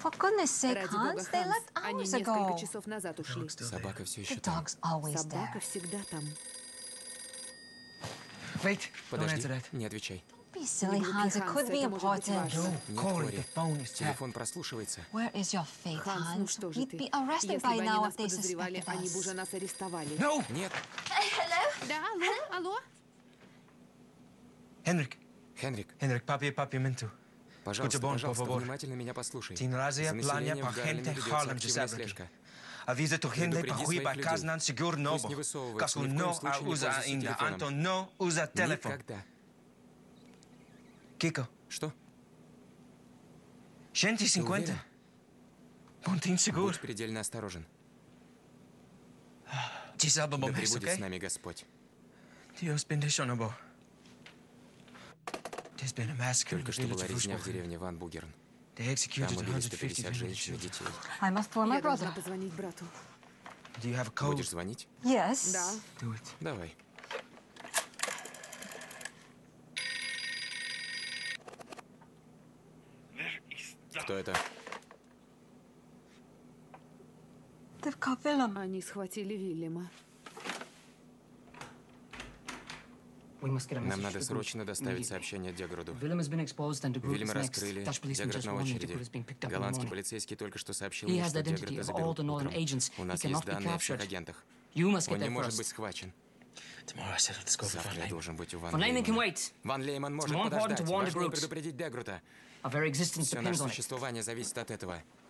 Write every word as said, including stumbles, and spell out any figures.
For goodness sake, Ради бога, Hans, they Ханс, left они hours несколько ago. часов назад ушли. Собака все The еще там. dog's always Собака there. всегда там. Wait, don't Подожди, answer that. не отвечай. Be silly, Не глупи, Hans. It Ханс, could be это может быть important. важно. Нет, Corey, Кори. the phone is tapped. Телефон прослушивается. Where is your faith, Ханс, ну Hans? что же We'd ты? be arrested Если by бы они now нас if they подозревали, suspected они бы уже us. нас арестовали. No! Нет, Да, алло, алло. Henrik, Хенрик, Henrik, papi, papi, mentu. пожалуйста, Escucha, bon, por пожалуйста, favor. внимательно меня послушай. Tin razia За plania населением pa в Гарлеме gente ведется Harlem активная de слежка. Avisa tu gente pa Предупреди hui pa своих kaznan людей. sigur Пусть nobo. не высовываются, Kasu ни в коем no a случае не usa пользуйся inda, телефоном. Anto no usa телефон. Никогда. Kiko, Что? gente Ты cincuenta. уверен? Pontin sigur. Будь предельно осторожен. Gisaba Да bom hes, пребудет с okay? нами Господь. Dios bendicionabo. There's been a massacre in Только the что была village of резня в Rushmore. деревне Ван Бугерн. They Там executed убили one сто hundred fifty пятьдесят women and женщин и children. детей. I must phone my Я должна brother. позвонить брату. Do you have a code? Будешь звонить? Yes. Да. Do it. Давай. Кто это? They've caught Willem. Они схватили Вильяма. Нам надо срочно доставить сообщение Деграду. Вильяма Вильяма раскрыли, Деград на очереди. Голландский полицейский только что сообщил мне, что Деграда заберут утром. У нас есть данные о всех агентах. Он не может быть схвачен. Tomorrow I settle the scope of Завтра я Van должен быть у Ван Van Лейман can Леймана. wait. Ван Лейман может more important подождать. to warn the Важнее groups. предупредить Дегрута. Our very existence Все depends наше on it. существование зависит от этого.